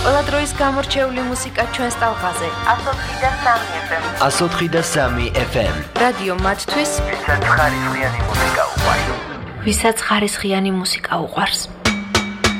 ყველა დროის გამორჩეული მუსიკა ჩვენს ტალღაზე 104.3 FM. რადიო მათთვის, ვისაც ხარისხიანი მუსიკა უყვარს.